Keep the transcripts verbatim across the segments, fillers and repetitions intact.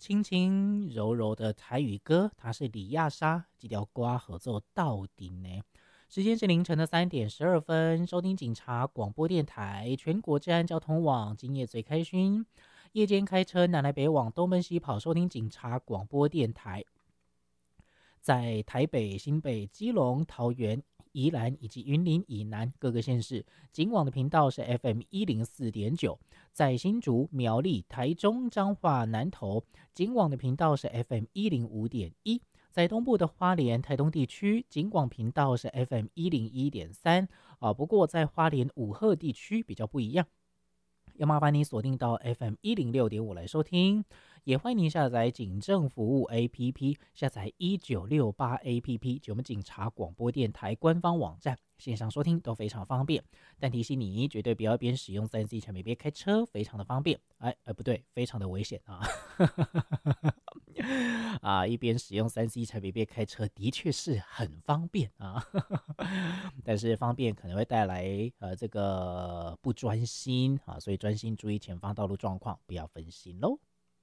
轻轻柔柔的台语歌，它是李亚莎这条歌合作到底呢。时间是凌晨的三点十二分，收听警察广播电台全国治安交通网，今夜最开心。夜间开车南来北往，东奔西跑，收听警察广播电台。在台北、新北、基隆、桃园、宜兰以及云林以南各个县市，警网的频道是 F M 一零四点九。在新竹、苗栗、台中、彰化、南投，警网的频道是 F M 一零五点一。在东部的花莲、台东地区，警广频道是 F M 一零一点三啊。不过在花莲武鹤地区比较不一样，要麻烦你锁定到 F M 一零六点五来收听。也欢迎您下载警政服务 A P P， 下载一九六八 A P P 及我们警察广播电台官方网站，线上收听都非常方便。但提醒你，绝对不要边使用 三 C 产品边开车，非常的方便。哎哎，不对，非常的危险啊！啊，一边使用 三 C 产品边开车，的确是很方便啊，但是方便可能会带来呃这个不专心啊，所以专心注意前方道路状况，不要分心喽。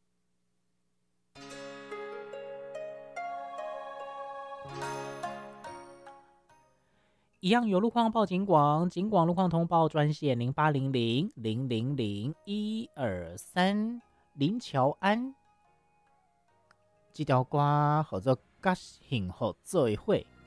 一样有路况报警广，警广路况通报专线零八零零零零零一二三。林乔安这条歌合作甲幸福做伙，